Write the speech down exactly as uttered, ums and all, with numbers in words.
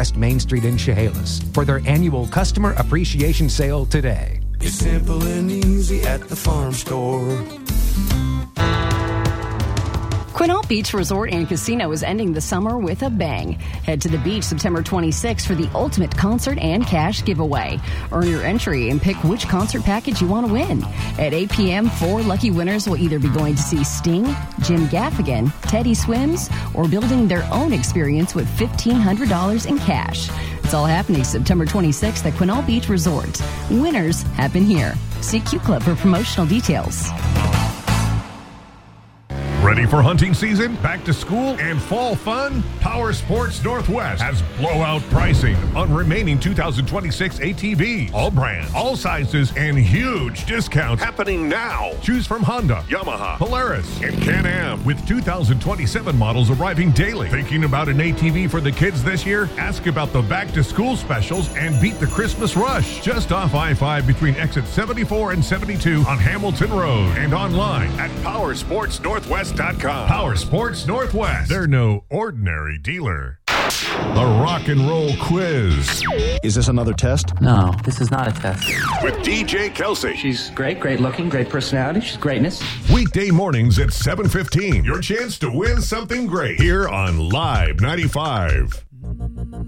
West Main Street in Chehalis for their annual Customer Appreciation Sale today. It's simple and easy at the farm store. Quinault Beach Resort and Casino is ending the summer with a bang. Head to the beach September twenty-sixth for the ultimate concert and cash giveaway. Earn your entry and pick which concert package you want to win. At eight p.m., four lucky winners will either be going to see Sting, Jim Gaffigan, Teddy Swims, or building their own experience with fifteen hundred dollars in cash. It's all happening September twenty-sixth at Quinault Beach Resort. Winners happen here. See Q Club for promotional details. Ready for hunting season, back to school, and fall fun? Power Sports Northwest has blowout pricing on remaining two thousand twenty-six A T Vs. All brands, all sizes, and huge discounts happening now. Choose from Honda, Yamaha, Polaris, and Can-Am with two thousand twenty-seven models arriving daily. Thinking about an A T V for the kids this year? Ask about the back-to-school specials and beat the Christmas rush. Just off I five between exit seventy-four and seventy-two on Hamilton Road and online at power sports northwest dot com. Power Sports Northwest. They're no ordinary dealer. The Rock and Roll Quiz. Is this another test? No, this is not a test. With D J Kelsey. She's great, great looking, great personality. She's greatness. Weekday mornings at seven fifteen. Your chance to win something great here on Live ninety-five.